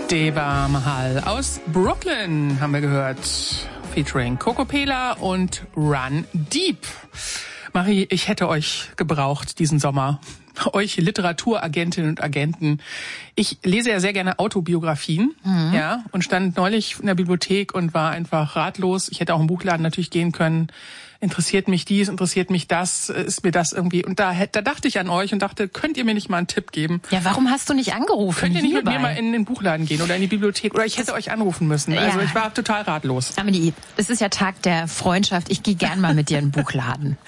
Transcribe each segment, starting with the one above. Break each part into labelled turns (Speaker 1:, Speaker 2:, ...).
Speaker 1: Deva Mahal aus Brooklyn haben wir gehört, featuring Coco Pela und Run Deep. Marie, ich hätte euch gebraucht diesen Sommer. Euch Literaturagentinnen und Agenten. Ich lese ja sehr gerne Autobiografien, ja, und stand neulich in der Bibliothek und war einfach ratlos. Ich hätte auch im Buchladen natürlich gehen können. Interessiert mich dies, interessiert mich das, ist mir das irgendwie. Und da dachte ich an euch und dachte, könnt ihr mir nicht mal einen Tipp geben?
Speaker 2: Ja, warum hast du nicht angerufen?
Speaker 1: Könnt ihr nicht mit mir mal in den Buchladen gehen oder in die Bibliothek? Oder ich hätte euch anrufen müssen.
Speaker 2: Ja.
Speaker 1: Also ich war total ratlos.
Speaker 2: Amelie, es ist ja Tag der Freundschaft. Ich gehe gern mal mit dir in den Buchladen.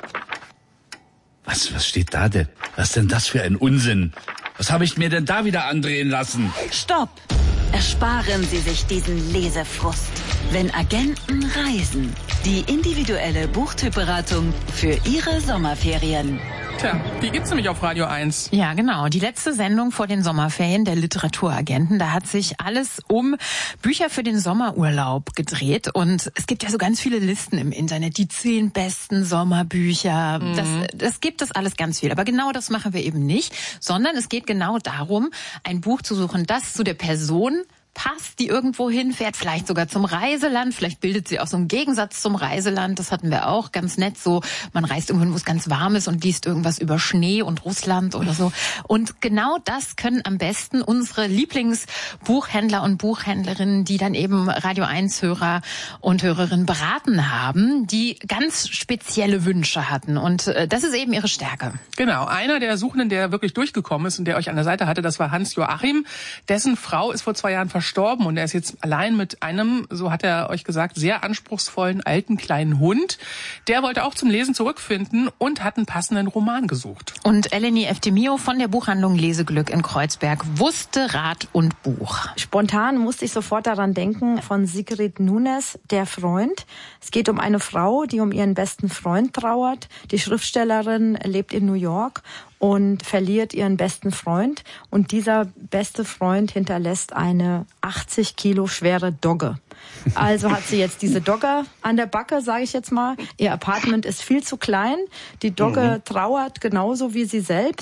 Speaker 3: Was steht da denn? Was ist denn das für ein Unsinn? Was habe ich mir denn da wieder andrehen lassen?
Speaker 4: Stopp! Ersparen Sie sich diesen Lesefrust. Wenn Agenten reisen. Die individuelle Buchtypberatung für Ihre Sommerferien.
Speaker 1: Tja, die gibt's nämlich auf Radio 1.
Speaker 2: Ja, genau. Die letzte Sendung vor den Sommerferien der Literaturagenten. Da hat sich alles um Bücher für den Sommerurlaub gedreht. Und es gibt ja so ganz viele Listen im Internet. Die 10 besten Sommerbücher. Das gibt es alles ganz viel. Aber genau das machen wir eben nicht. Sondern es geht genau darum, ein Buch zu suchen, das zu der Person passt, die irgendwo hinfährt, vielleicht sogar zum Reiseland, vielleicht bildet sie auch so einen Gegensatz zum Reiseland, das hatten wir auch, ganz nett so, man reist irgendwo hin, wo es ganz warm ist und liest irgendwas über Schnee und Russland oder so. Und genau das können am besten unsere Lieblingsbuchhändler und Buchhändlerinnen, die dann eben Radio 1 Hörer und Hörerinnen beraten haben, die ganz spezielle Wünsche hatten. Und das ist eben ihre Stärke.
Speaker 1: Genau, einer der Suchenden, der wirklich durchgekommen ist und der euch an der Seite hatte, das war Hans-Joachim. Dessen Frau ist vor 2 Jahren verstorben und er ist jetzt allein mit einem, so hat er euch gesagt, sehr anspruchsvollen alten kleinen Hund. Der wollte auch zum Lesen zurückfinden und hat einen passenden Roman gesucht.
Speaker 2: Und Eleni Eftemio von der Buchhandlung Leseglück in Kreuzberg wusste Rat und Buch.
Speaker 5: Spontan musste ich sofort daran denken, von Sigrid Nunes, Der Freund. Es geht um eine Frau, die um ihren besten Freund trauert. Die Schriftstellerin lebt in New York und verliert ihren besten Freund. Und dieser beste Freund hinterlässt eine 80 Kilo schwere Dogge. Also hat sie jetzt diese Dogge an der Backe, sage ich jetzt mal. Ihr Apartment ist viel zu klein. Die Dogge trauert genauso wie sie selbst.